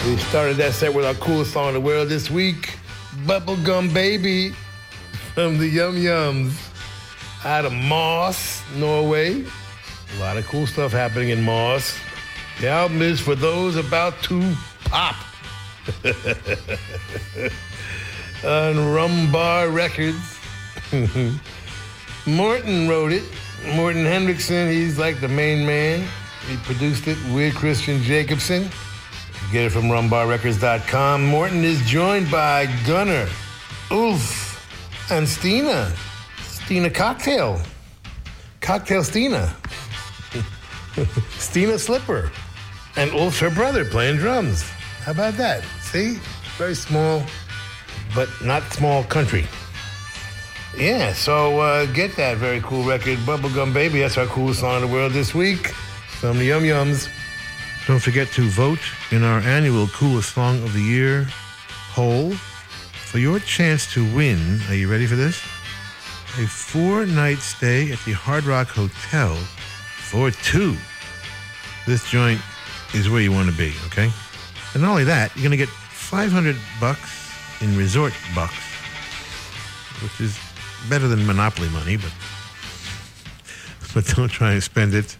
We started that set with our coolest song in the world this week, Bubblegum Baby from the Yum Yums out of Moss, Norway. A lot of cool stuff happening in Moss. The album is for those about to pop. On Rumbar Records. Morton wrote it. Morton Hendrickson, he's like the main man. He produced it with Christian Jacobson. Get it from rumbarrecords.com. Morton is joined by Gunnar, Ulf, and Stina. Stina Cocktail. Cocktail Stina. Stina Slipper. And Ulf's her brother playing drums. How about that? See? Very small, but not small country. Yeah, so get that very cool record, Bubblegum Baby. That's our coolest song in the world this week from the Yum Yums. Don't forget to vote in our annual Coolest Song of the Year poll for your chance to win. Are you ready for this? A 4-night stay at the Hard Rock Hotel for 2. This joint is where you want to be, okay? And not only that, you're going to get $500 in resort bucks, which is better than Monopoly money, but don't try and spend it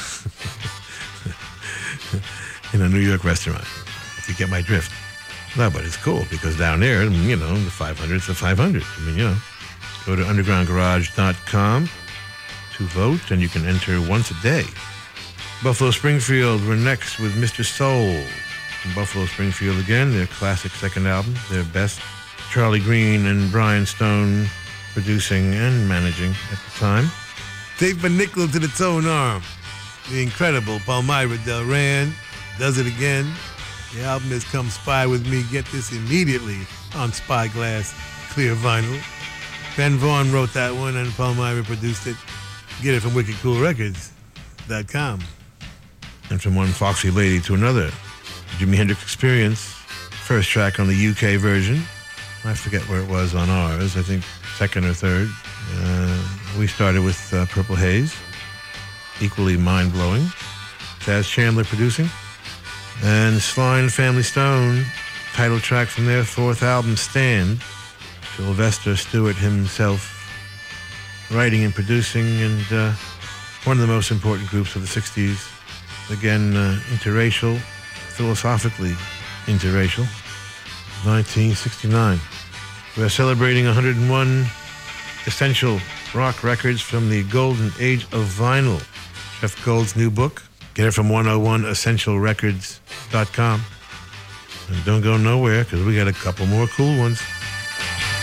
in a New York restaurant, if you get my drift. No, but it's cool, because down there, you know, the 500's the 500. I mean, you know, go to undergroundgarage.com to vote, and you can enter once a day. Buffalo Springfield, we're next with Mr. Soul. From Buffalo Springfield again, their classic second album, their best. Charlie Green and Brian Stone producing and managing at the time. Take my nickel to the tone arm. The incredible Palmyra Del Rey does it again. The album is Come Spy With Me. Get this immediately on Spyglass Clear Vinyl. Ben Vaughn wrote that one and Palmyra produced it. Get it from wickedcoolrecords.com. And from one foxy lady to another, Jimi Hendrix Experience, first track on the UK version. I forget where it was on ours, I think second or third. We started with Purple Haze, equally mind-blowing. Chaz Chandler producing. And Sly and Family Stone, title track from their 4th album, Stand. Sylvester Stewart himself writing and producing, and one of the most important groups of the 60s. Again, interracial, philosophically interracial. 1969. We're celebrating 101 essential rock records from the golden age of vinyl. Jeff Gold's new book. Get it from 101essentialrecords.com. And don't go nowhere, because we got a couple more cool ones.